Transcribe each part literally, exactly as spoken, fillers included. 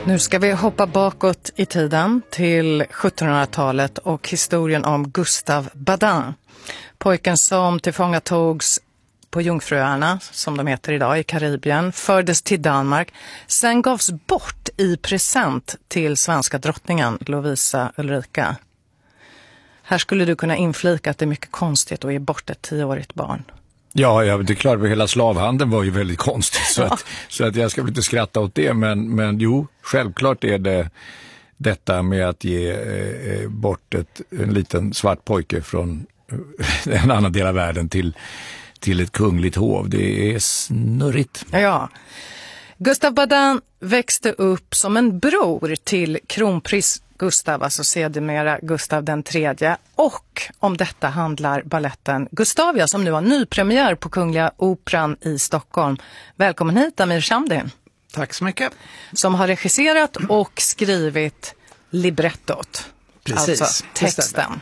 Nu ska vi hoppa bakåt i tiden till sjuttonhundratalet och historien om Gustave Badin. Pojken som tillfångatogs på Jungfruöarna, som de heter idag, i Karibien, fördes till Danmark. Sen gavs bort i present till svenska drottningen Lovisa Ulrika. Här skulle du kunna inflika att det är mycket konstigt att ge bort ett tioårigt barn. Ja, ja, det är klart, hela slavhandeln var ju väldigt konstigt, så, Ja. att, så att jag ska väl inte skratta åt det, men, men jo, självklart är det detta med att ge eh, bort ett, en liten svart pojke från en annan del av världen till, till ett kungligt hov. Det är snurrigt. Ja. Gustave Badin växte upp som en bror till kronprins Gustav, alltså sedermera Gustav den tredje. Och om detta handlar balletten Gustavia som nu har nypremiär på Kungliga Operan i Stockholm. Välkommen hit, Amir Shamdin. Tack så mycket. Som har regisserat och skrivit librettot. Precis, alltså det texten. stämmer.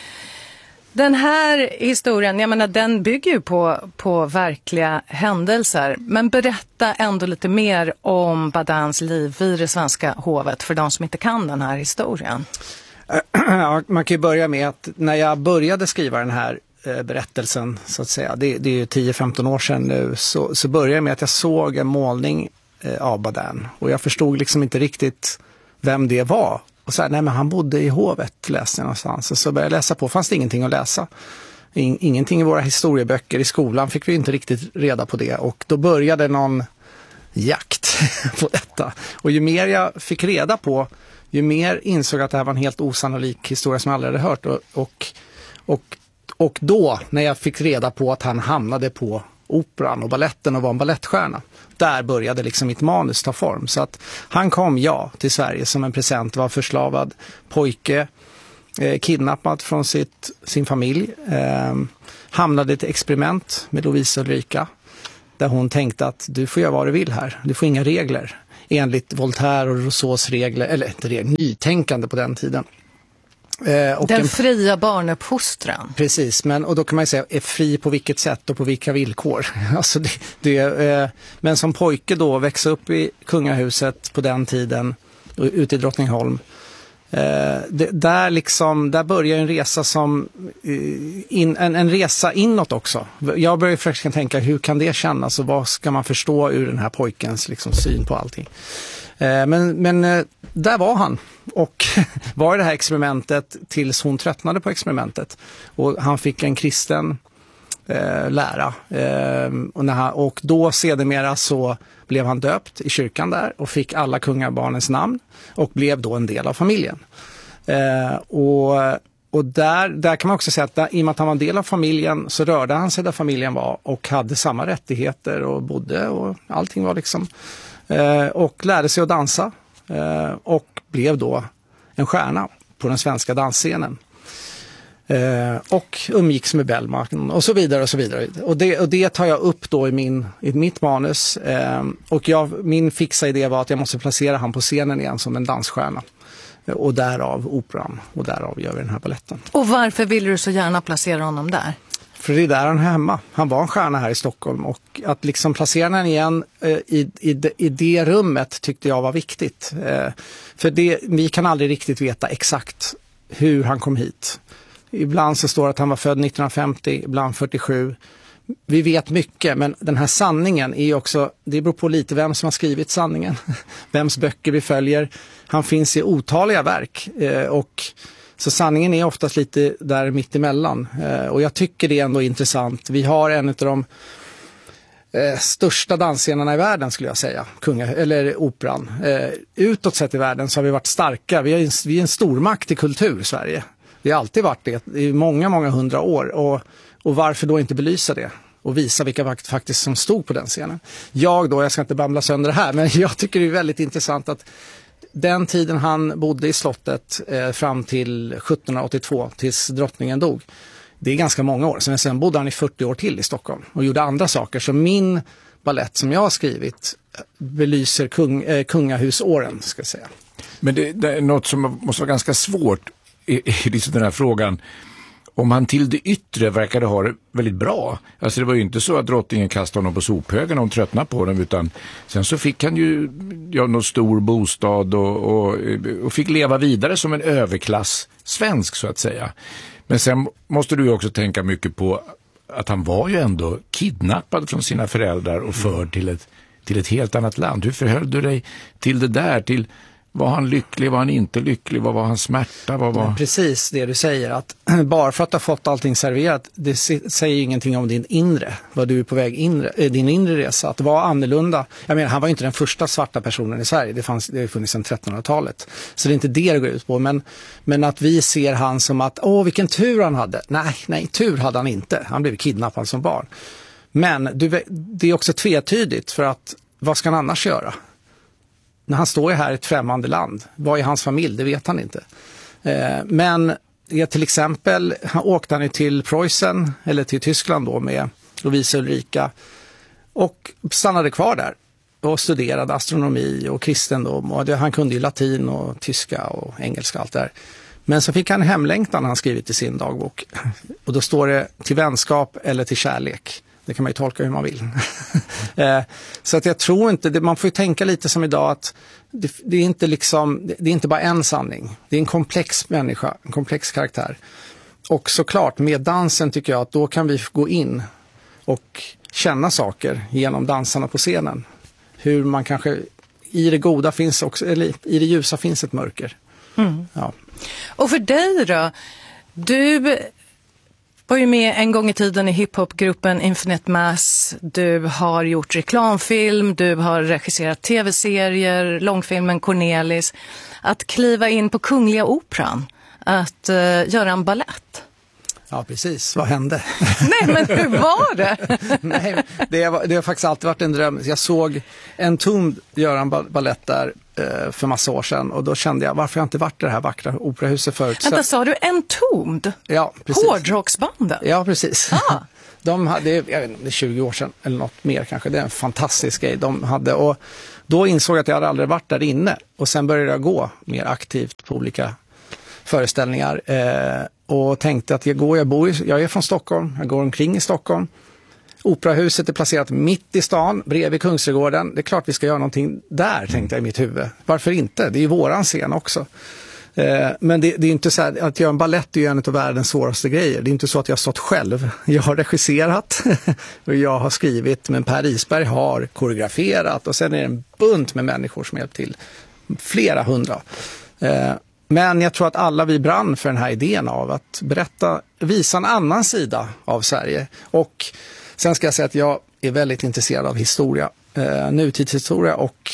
Den här historien, jag menar, den bygger ju på, på verkliga händelser. Men berätta ändå lite mer om Badins liv vid det svenska hovet för de som inte kan den här historien. Ja, man kan ju börja med att när jag började skriva den här eh, berättelsen, så att säga, det, det är ju tio femton år sedan nu, så, så började jag med att jag såg en målning eh, av Badin. Och jag förstod liksom inte riktigt vem det var. Och så här, nej men han bodde i hovet, läste jag någonstans. Och så började jag läsa på, fanns det ingenting att läsa. In, ingenting i våra historieböcker i skolan fick vi inte riktigt reda på det. Och då började någon jakt på detta. Och ju mer jag fick reda på, ju mer insåg jag att det här var en helt osannolik historia som jag aldrig hade hört. Och, och, och, och då, när jag fick reda på att han hamnade på operan och balletten och var en ballettstjärna, där började liksom mitt manus ta form. Så att han kom, ja, till Sverige som en present, var förslavad pojke, eh, kidnappad från sitt, sin familj, eh, hamnade i ett experiment med Lovisa Ulrika, där hon tänkte att du får göra vad du vill här, du får inga regler, enligt Voltaire och Rousseaus regler, eller inte regler, nytänkande på den tiden. Eh, och den en, fria barnuppfostran. Precis, men och då kan man ju säga är fri på vilket sätt och på vilka villkor. Alltså det, det, eh, men som pojke då växa upp i kungahuset på den tiden ute i Drottningholm. Eh, det, där liksom där börjar en resa som eh, in, en, en resa inåt också. Jag börjar försöka tänka hur kan det kännas och vad ska man förstå ur den här pojkens liksom syn på allting. Eh, men men eh, där var han. Och var i det här experimentet tills hon tröttnade på experimentet. Och han fick en kristen eh, lära. Eh, och, när han, och då sedermera så blev han döpt i kyrkan där och fick alla kungabarnens namn. Och blev då en del av familjen. Eh, och och där, där kan man också säga att där, i och med att han var en del av familjen så rörde han sig där familjen var. Och hade samma rättigheter och bodde och allting var liksom. Eh, och lärde sig att dansa. Eh, och blev då en stjärna på den svenska dansscenen. Eh, och umgicks med Bellman och så vidare och så vidare. Och det, och det tar jag upp då i, min, i mitt manus. Eh, och jag, min fixa idé var att jag måste placera han på scenen igen som en dansstjärna. Eh, och därav operan och därav gör vi den här balletten. Och varför vill du så gärna placera honom där? För det är där han är hemma. Han var en stjärna här i Stockholm och att liksom placera den igen eh, i, i, i det rummet tyckte jag var viktigt. Eh, för det, vi kan aldrig riktigt veta exakt hur han kom hit. Ibland så står det att han var född nittonhundrafemtio, ibland fyrtiosju. Vi vet mycket, men den här sanningen är också, det beror på lite vem som har skrivit sanningen. Vems böcker vi följer. Han finns i otaliga verk eh, och så sanningen är oftast lite där mitt emellan. Eh, och jag tycker det är ändå intressant. Vi har en av de eh, största dansscenerna i världen skulle jag säga. Kunga, eller operan. Eh, utåt sett i världen så har vi varit starka. Vi är, en, vi är en stormakt i kultur, Sverige. Vi har alltid varit det i många, många hundra år. Och, och varför då inte belysa det? Och visa vilka faktiskt som stod på den scenen. Jag då, jag ska inte bambla sönder det här, men jag tycker det är väldigt intressant att den tiden han bodde i slottet eh, fram till sjuttonhundraåttiotvå tills drottningen dog. Det är ganska många år. Sen, sen bodde han i fyrtio år till i Stockholm och gjorde andra saker. Så min ballett som jag har skrivit belyser kung, eh, kungahusåren, ska jag säga. Men det, det är något som måste vara ganska svårt i, i liksom den här frågan om han till det yttre verkade ha det väldigt bra. Alltså det var ju inte så att drottningen kastade honom på sophögen och hon tröttnade på honom, utan sen så fick han ju ja, någon stor bostad och, och, och fick leva vidare som en överklass svensk så att säga. Men sen måste du ju också tänka mycket på att han var ju ändå kidnappad från sina föräldrar och förd till ett, till ett helt annat land. Hur förhöll du dig till det där? Till var han lycklig, var han inte lycklig, vad var hans smärta? Vad var... Precis det du säger, att bara för att du har fått allting serverat, det säger ingenting om din inre, vad du är på väg inre, din inre resa, att vara annorlunda. Jag menar, han var ju inte den första svarta personen i Sverige, det fanns, det har funnits sedan trettonhundratalet, så det är inte det det går ut på, men, men att vi ser han som att, åh vilken tur han hade. Nej, nej, tur hade han inte, han blev kidnappad som barn. Men du, det är också tvetydigt, för att vad ska han annars göra? När han står här i ett främmande land, vad är hans familj? Det vet han inte. Eh, men ja, till exempel han åkte han till Preussen, eller till Tyskland då med Lovisa Ulrika, och stannade kvar där och studerade astronomi och kristendom. Och det, han kunde ju latin och tyska och engelska och allt där. Men så fick han hemlängtan, han skrivit i sin dagbok. Och då står det till vänskap eller till kärlek. Det kan man ju tolka hur man vill. Så att jag tror inte, man får ju tänka lite som idag att det, det är inte liksom, det är inte bara en sanning. Det är en komplex människa, en komplex karaktär. Och såklart med dansen tycker jag att då kan vi gå in och känna saker genom dansarna på scenen. Hur man kanske, i det goda finns också, eller i det ljusa finns ett mörker. Mm. Ja. Och för dig då, du var ju med en gång i tiden i hiphopgruppen Infinite Mass. Du har gjort reklamfilm, du har regisserat tv-serier, långfilmen Cornelis. Att kliva in på Kungliga Operan, att uh, göra en ballett. Ja, precis. Vad hände? Nej, men hur var det? Nej, det har, det har faktiskt alltid varit en dröm. Jag såg en Tomd göra en ballett där eh, för massa år sedan. Och då kände jag, varför har jag inte varit i det här vackra operahuset förut? Vänta, sa du en Tomd? Ja, precis. Hårdrocksbanden? Ja, precis. Ah. De hade, jag vet inte, tjugo år sedan eller något mer kanske. Det är en fantastisk grej de hade. Och då insåg jag att jag hade aldrig varit där inne. Och sen började jag gå mer aktivt på olika föreställningar. Eh, och tänkte att jag går, jag bor i, jag är från Stockholm, jag går omkring i Stockholm. Operahuset är placerat mitt i stan, bredvid Kungsträdgården. Det är klart vi ska göra någonting där, tänkte jag i mitt huvud. Varför inte? Det är ju våran scen också. Eh, men det, det är inte så här, att göra en ballett är ju en av världens svåraste grejer. Det är inte så att jag har stått själv. Jag har regisserat och jag har skrivit, men Per Isberg har koreograferat och sen är det en bunt med människor som hjälpt till. Flera hundra. Eh, Men jag tror att alla vi brann för den här idén av att berätta, visa en annan sida av Sverige. Och sen ska jag säga att jag är väldigt intresserad av historia, eh, nutidshistoria och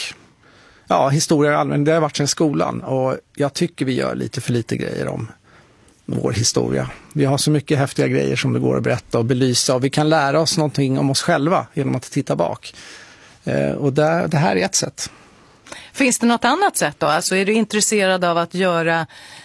ja, historia i allmänhet. Det har varit sedan skolan och jag tycker vi gör lite för lite grejer om vår historia. Vi har så mycket häftiga grejer som det går att berätta och belysa och vi kan lära oss någonting om oss själva genom att titta bak. Eh, och det, det här är ett sätt. Finns det något annat sätt då? Alltså är du intresserad av att göra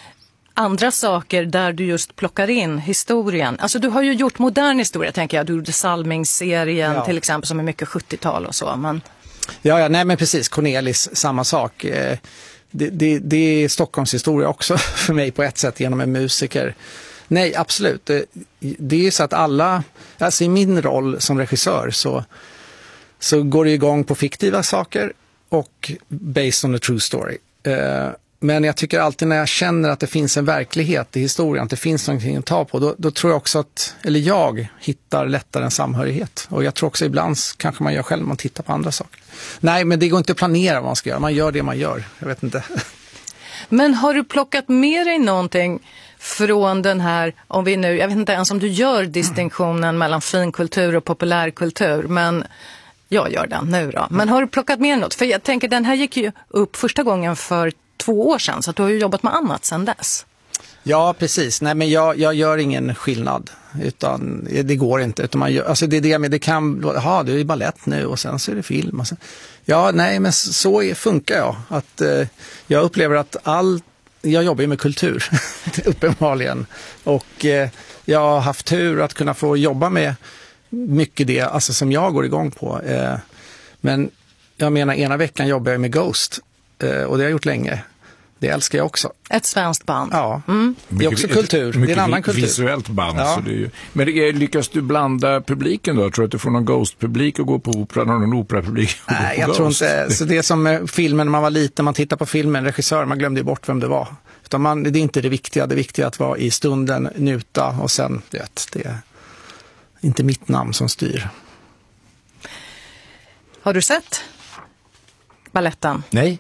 andra saker där du just plockar in historien? Alltså du har ju gjort modern historia, tänker jag. Du gjorde Salming-serien ja. Till exempel som är mycket sjuttiotal och så. Men... Ja, ja, nej men precis. Cornelis, samma sak. Det, det, det är Stockholms historia också för mig på ett sätt genom en musiker. Nej, absolut. Det, det är så att alla, alltså i min roll som regissör så, så går det igång på fiktiva saker och based on a true story. Uh, men jag tycker alltid när jag känner att det finns en verklighet i historien, att det finns någonting att ta på, då, då tror jag också att, eller jag hittar lättare en samhörighet. Och jag tror också ibland kanske man gör själv när man tittar på andra saker. Nej, men det går inte att planera vad man ska göra. Man gör det man gör. Jag vet inte. Men har du plockat med dig någonting från den här, om vi nu, jag vet inte ens om du gör distinktionen mm. mellan finkultur och populärkultur, men jag gör den nu då. Men har du plockat med något? För jag tänker, den här gick ju upp första gången för två år sedan, så att du har ju jobbat med annat sedan dess. Ja, precis. Nej, men jag, jag gör ingen skillnad, utan det går inte. Utan man gör, alltså det är det med, det kan, ja, det är ballett nu och sen så är det film. Och sen, ja, nej, men så är, funkar jag. Att, eh, jag upplever att all, jag jobbar ju med kultur, uppenbarligen. Och eh, jag har haft tur att kunna få jobba med mycket det, alltså som jag går igång på. Eh, men jag menar, ena veckan jobbar jag med Ghost eh, och det har jag gjort länge. Det älskar jag också. Ett svenskt band. Ja, mm. det är också kultur. Det är en annan kultur. Visuellt band. Ja. Så det är ju... Men det är, lyckas du blanda publiken då? Tror du att du får någon Ghost-publik att gå på opera, någon opera-publik att gå Nej, på jag Ghost? tror inte. Så det är som med filmen när man var liten, man tittar på filmen, regissör, man glömde ju bort vem det var. Utan man, det är inte det viktiga. Det viktiga är att vara i stunden, njuta och sen, vet, det är inte mitt namn som styr. Har du sett balletten? Nej.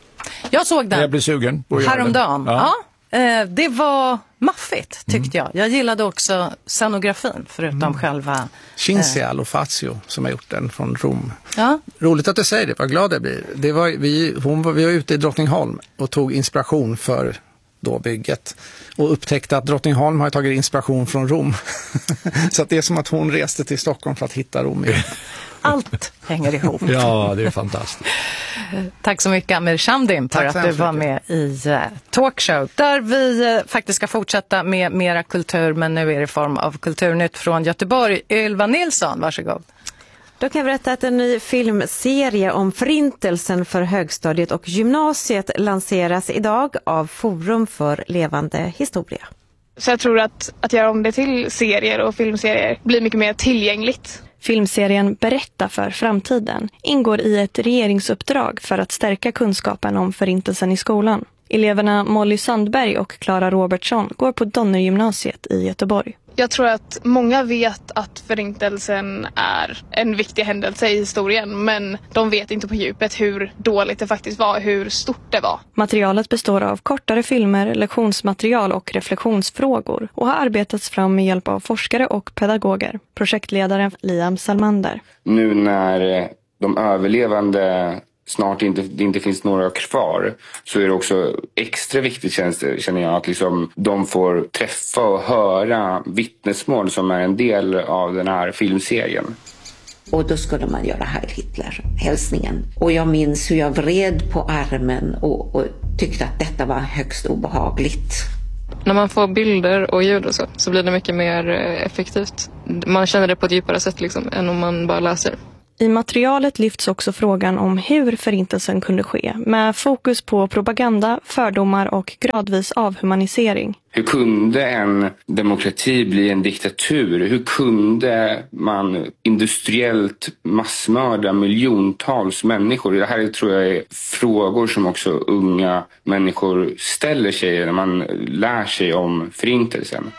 Jag såg den. Jag blir sugen på att göra häromdagen. det. Ja. Ja, eh, det var maffigt tyckte mm. jag. Jag gillade också scenografin förutom mm. själva... Cinzia Lofazio som har gjort den från Rom. Ja. Roligt att du säger det, vad glad jag blir. Det var, vi, hon var, vi var ute i Drottningholm och tog inspiration för då bygget. Och upptäckte att Drottningholm har tagit inspiration från Rom. Så att det är som att hon reste till Stockholm för att hitta Rom igen. Allt hänger ihop. Ja, det är fantastiskt. Tack så mycket Amir Shamdin för att du var med i uh, Talkshow. Där vi uh, faktiskt ska fortsätta med mera kultur, men nu är det i form av Kulturnytt från Göteborg. Ylva Nilsson, varsågod. Då kan jag berätta att en ny filmserie om förintelsen för högstadiet och gymnasiet lanseras idag av Forum för levande historia. Så jag tror att, att göra om det till serier och filmserier blir mycket mer tillgängligt. Filmserien Berätta för framtiden ingår i ett regeringsuppdrag för att stärka kunskapen om förintelsen i skolan. Eleverna Molly Sandberg och Clara Robertsson går på Donnergymnasiet i Göteborg. Jag tror att många vet att förintelsen är en viktig händelse i historien, men de vet inte på djupet hur dåligt det faktiskt var, hur stort det var. Materialet består av kortare filmer, lektionsmaterial och reflektionsfrågor och har arbetats fram med hjälp av forskare och pedagoger. Projektledaren Liam Salmander. Nu när de överlevande snart inte, det inte finns några kvar, så är det också extra viktigt, känns det, känner jag, att liksom de får träffa och höra vittnesmål som är en del av den här filmserien. Och då skulle man göra Heil Hitler, hälsningen. Och jag minns hur jag vred på armen och, och tyckte att detta var högst obehagligt. När man får bilder och ljud och så, så blir det mycket mer effektivt. Man känner det på ett djupare sätt liksom, än om man bara läser. I materialet lyfts också frågan om hur förintelsen kunde ske, med fokus på propaganda, fördomar och gradvis avhumanisering. Hur kunde en demokrati bli en diktatur? Hur kunde man industriellt massmörda miljontals människor? Det här tror jag är frågor som också unga människor ställer sig när man lär sig om förintelsen.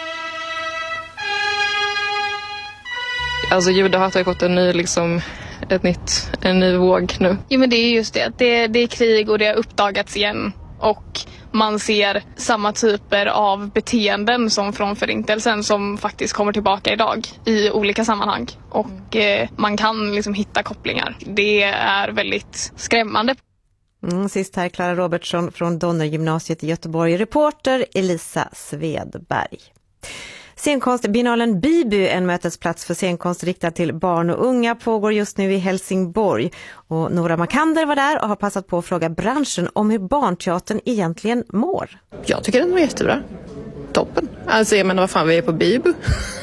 Alltså judehat har fått en ny, liksom, ett nytt, en ny våg nu. Jo, men det är just det. det. Det är krig och det har uppdagats igen. Och man ser samma typer av beteenden som från förintelsen som faktiskt kommer tillbaka idag i olika sammanhang. Och eh, man kan liksom hitta kopplingar. Det är väldigt skrämmande. Mm, sist här Clara Robertsson från Donnergymnasiet i Göteborg. Reporter Elisa Svedberg. Scenkonstbiennalen Biby, en mötesplats för scenkonst riktad till barn och unga, pågår just nu i Helsingborg. Och Nora Makander var där och har passat på att fråga branschen om hur barnteatern egentligen mår. Jag tycker den var jättebra. Toppen. Alltså jag menar, vad fan, vi är på Biby.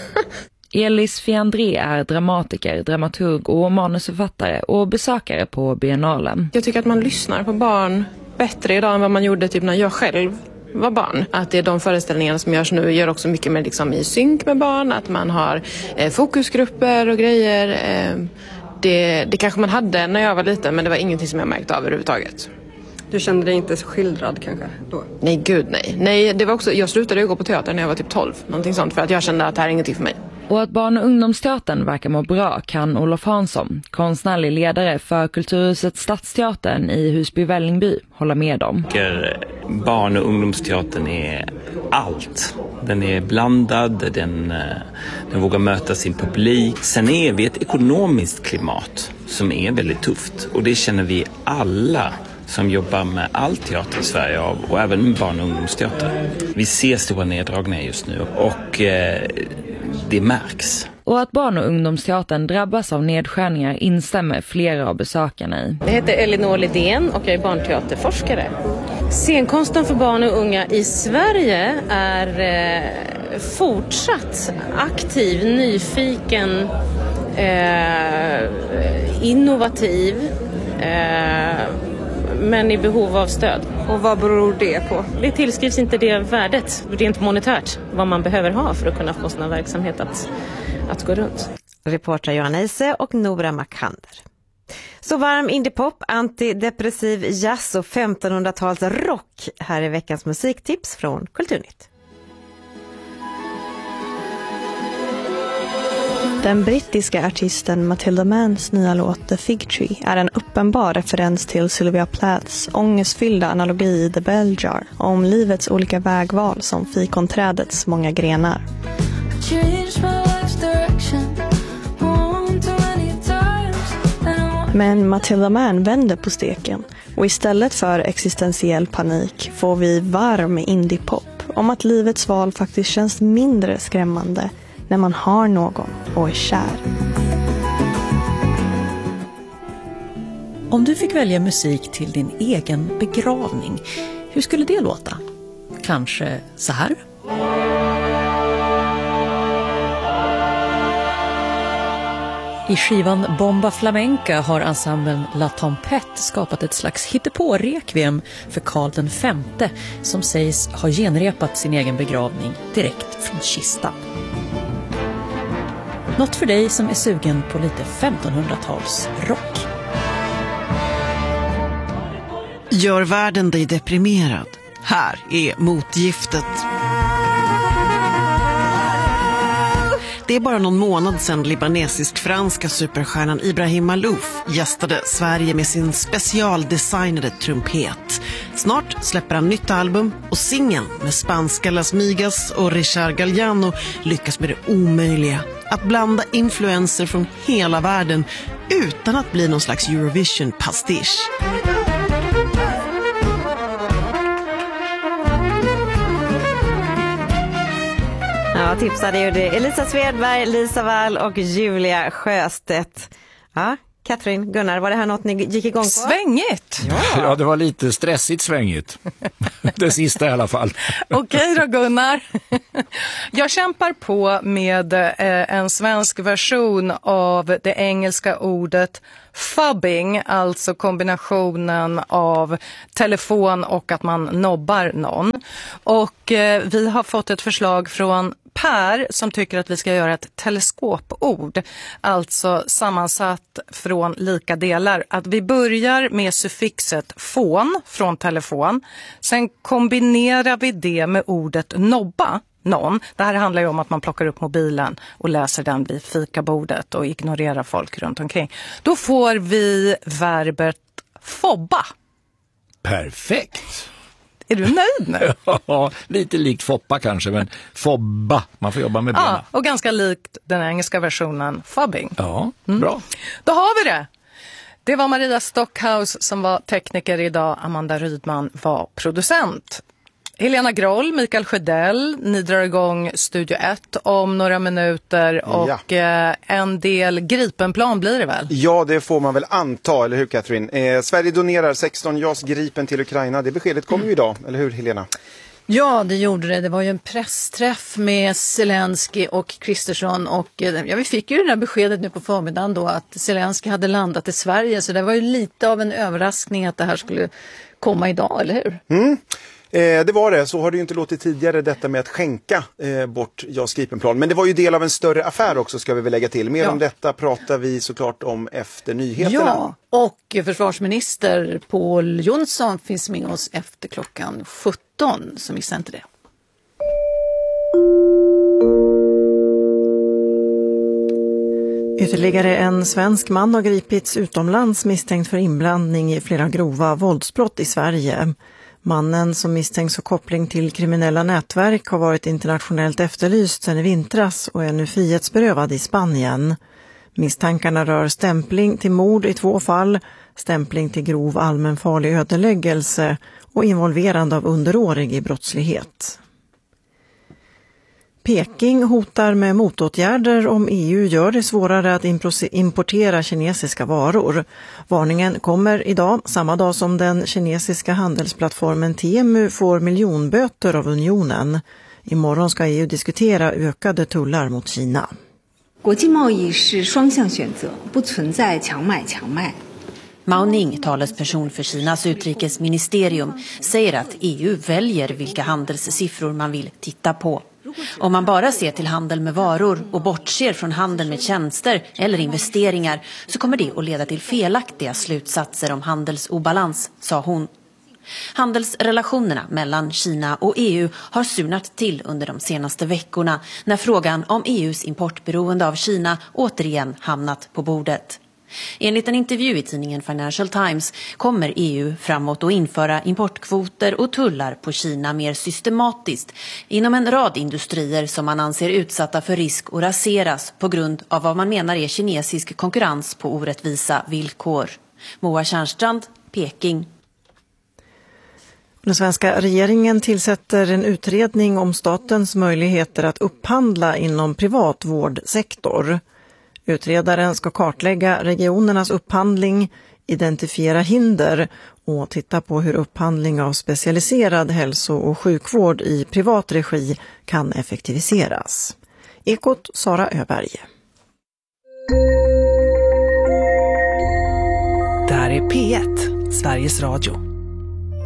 Elis Fiandré är dramatiker, dramaturg och manusförfattare och besökare på biennalen. Jag tycker att man lyssnar på barn bättre idag än vad man gjorde typ när jag själv var barn. Att det är de föreställningarna som görs nu gör också mycket mer liksom i synk med barn. Att man har eh, fokusgrupper och grejer. Eh, det, det kanske man hade när jag var liten, men det var ingenting som jag märkte av överhuvudtaget. Du kände dig inte så skildrad kanske då? Nej, gud nej. Nej, det var också, jag slutade ju gå på teater när jag var typ tolv. Någonting sånt, för att jag kände att det här är ingenting för mig. Och att barn- och ungdomsteatern verkar må bra kan Olof Hansson, konstnärlig ledare för Kulturhuset Stadsteatern i Husby-Vällingby, hålla med om. Barn- och ungdomsteatern är allt. Den är blandad, den, den vågar möta sin publik. Sen är vi ett ekonomiskt klimat som är väldigt tufft, och det känner vi alla som jobbar med all teater i Sverige av, och även barn- och ungdomsteater. Vi ser stora neddragningar just nu och eh, det märks. Och att barn- och ungdomsteatern drabbas av nedskärningar instämmer flera av besökarna i. Jag heter Elinor Lidén och jag är barnteaterforskare. Scenkonsten för barn och unga i Sverige är eh, fortsatt aktiv, nyfiken, eh, innovativ, eh, men i behov av stöd. Och vad beror det på? Det tillskrivs inte det värdet rent monetärt vad man behöver ha för att kunna få sina verksamhet att, att gå runt. Reporter Johan Eise och Nora Makander. Så varm indiepop, antidepressiv jazz och femtonhundratals rock. Här är veckans musiktips från Kulturnytt. Den brittiska artisten Matilda Manns nya låt The Fig Tree är en uppenbar referens till Sylvia Plaths ångestfyllda analogi i The Bell Jar om livets olika vägval som fikonträdets många grenar. Men Matilda Mann vänder på steken och istället för existentiell panik får vi varm indiepop om att livets val faktiskt känns mindre skrämmande när man har någon och är kär. Om du fick välja musik till din egen begravning, hur skulle det låta? Kanske så här? I skivan Bomba Flamenca har ensemblen La Tempête skapat ett slags hittepå-rekviem för Karl den femte som sägs ha genrepat sin egen begravning direkt från kistan. Något för dig som är sugen på lite femtonhundratals rock. Gör världen dig deprimerad? Här är motgiftet. Det är bara någon månad sedan libanesisk-franska superstjärnan Ibrahim Malouf gästade Sverige med sin specialdesignade trumpet. Snart släpper han nytt album och singeln med spanska Las Migas och Richard Galliano lyckas med det omöjliga. Att blanda influenser från hela världen utan att bli någon slags Eurovision-pastisch. Ja, tipsade ju det Elisa Svedberg, Lisa Wall och Julia Sjöstedt. Ja, Katrin, Gunnar, var det här något ni gick igång på? Svängigt! Ja, ja det var lite stressigt svängigt. Det sista i alla fall. Okej då Gunnar. Jag kämpar på med eh, en svensk version av det engelska ordet fubbing, alltså kombinationen av telefon och att man nobbar någon. Och eh, vi har fått ett förslag från Per som tycker att vi ska göra ett teleskopord, alltså sammansatt från lika delar. Att vi börjar med suffixet fon från telefon, sen kombinerar vi det med ordet nobba någon. Det här handlar ju om att man plockar upp mobilen och läser den vid fikabordet och ignorerar folk runt omkring. Då får vi verbet fobba. Perfekt! Är du nöjd nu? Ja, lite likt foppa kanske, men fobba. Man får jobba med benen. Ja, och ganska likt den engelska versionen fubbing. Ja, mm. Bra. Då har vi det. Det var Maria Stockhaus som var tekniker idag. Amanda Rydman var producent. Helena Groll, Mikael Sjödell, ni drar igång Studio ett om några minuter och ja. En del Gripenplan blir det väl? Ja, det får man väl anta, eller hur Katrin? Eh, Sverige donerar sexton JAS Gripen till Ukraina. Det beskedet kommer ju idag, eller hur Helena? Ja, det gjorde det. Det var ju en pressträff med Zelensky och Kristersson och ja, vi fick ju det där beskedet nu på förmiddagen då att Zelensky hade landat i Sverige, så det var ju lite av en överraskning att det här skulle komma idag, eller hur? Mm. Eh, det var det, så har det ju inte låtit tidigare detta med att skänka eh, bort JAS Gripenplan. Men det var ju del av en större affär också, ska vi väl lägga till. Mer ja. om detta pratar vi såklart om efter nyheterna. Ja, och försvarsminister Paul Jonsson finns med oss efter klockan sjutton, så missa inte det. Ytterligare en svensk man har gripits utomlands misstänkt för inblandning i flera grova våldsbrott i Sverige. Mannen som misstänks ha koppling till kriminella nätverk har varit internationellt efterlyst sedan i vintras och är nu frihetsberövad i Spanien. Misstankarna rör stämpling till mord i två fall, stämpling till grov allmänfarlig ödeläggelse och involverande av underårig i brottslighet. Peking hotar med motåtgärder om E U gör det svårare att importera kinesiska varor. Varningen kommer idag, samma dag som den kinesiska handelsplattformen Temu får miljonböter av unionen. Imorgon ska E U diskutera ökade tullar mot Kina. Mao Ning, talesperson för Kinas utrikesministerium, säger att E U väljer vilka handelssiffror man vill titta på. Om man bara ser till handel med varor och bortser från handel med tjänster eller investeringar så kommer det att leda till felaktiga slutsatser om handelsobalans, sa hon. Handelsrelationerna mellan Kina och E U har surnat till under de senaste veckorna när frågan om E U:s importberoende av Kina återigen hamnat på bordet. Enligt en intervju i tidningen Financial Times kommer E U framåt att införa importkvoter och tullar på Kina mer systematiskt inom en rad industrier som man anser utsatta för risk att raseras på grund av vad man menar är kinesisk konkurrens på orättvisa villkor. Moa Tjärnstrand, Peking. Den svenska regeringen tillsätter en utredning om statens möjligheter att upphandla inom privat vårdsektor. Utredaren ska kartlägga regionernas upphandling, identifiera hinder och titta på hur upphandling av specialiserad hälso- och sjukvård i privat regi kan effektiviseras. Ekot Sara Öberg. Det här är P ett, Sveriges Radio.